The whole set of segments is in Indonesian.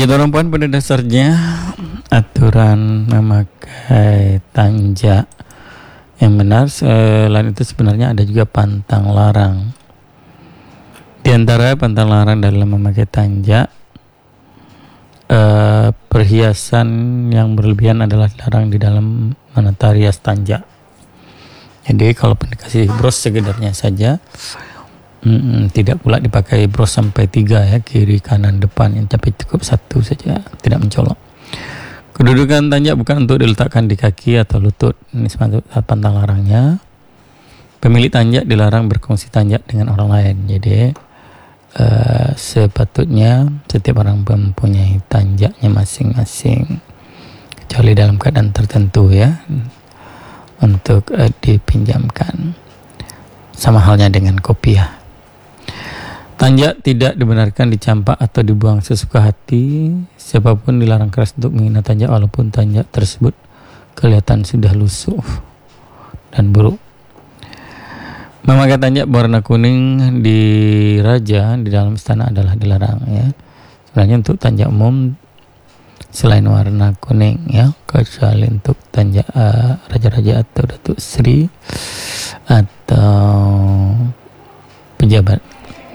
Ya tuan-puan, pada dasarnya aturan memakai tanjak yang benar, selain itu sebenarnya ada juga pantang larang. Di antara pantang larang dalam memakai tanjak, perhiasan yang berlebihan adalah dilarang di dalam menata rias tanjak. Jadi kalau dikasih bros segedarnya saja, tidak pula dipakai bros sampai 3 ya, kiri kanan depan, yang tapi cukup 1 saja, tidak mencolok. Kedudukan tanjak bukan untuk diletakkan di kaki atau lutut, ini sepatutnya pantang larangnya. Pemilik tanjak dilarang berkongsi tanjak dengan orang lain. Jadi sepatutnya setiap orang mempunyai tanjaknya masing-masing, kecuali dalam keadaan tertentu ya, untuk dipinjamkan. Sama halnya dengan kopiah. Tanjak tidak dibenarkan dicampak atau dibuang sesuka hati. Siapapun dilarang keras untuk menghina tanjak walaupun tanjak tersebut kelihatan sudah lusuh dan buruk. Memakai tanjak berwarna kuning di raja di dalam istana adalah dilarang ya. Sebenarnya untuk tanjak umum selain warna kuning ya, kecuali untuk tanjak raja-raja atau datuk sri atau pejabat.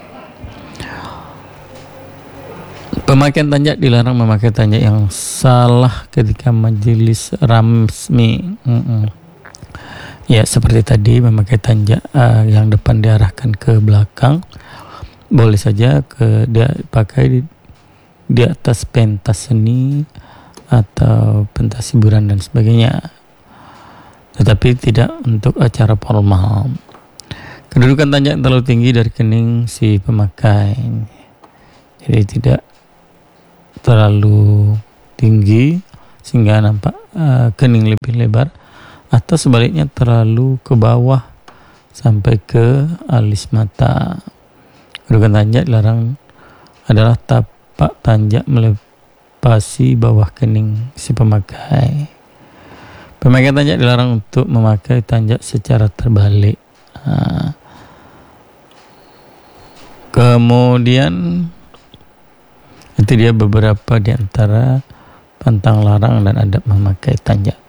Pemakaian tanjak dilarang memakai tanjak yang salah ketika majelis rasmi. Ya, seperti tadi memakai tanjak yang depan diarahkan ke belakang, boleh saja dia pakai di atas pentas seni atau pentas hiburan dan sebagainya, tetapi tidak untuk acara formal. Kedudukan tanjak terlalu tinggi dari kening si pemakai, jadi tidak terlalu tinggi sehingga nampak kening lebih lebar, atau sebaliknya terlalu ke bawah sampai ke alis mata. Kedudukan tanjak dilarang adalah tapak tanjak melepasi bawah kening si pemakai. Pemakaian tanjak dilarang untuk memakai tanjak secara terbalik. Kemudian itu dia beberapa di antara pantang larang dan adab memakai tanjak.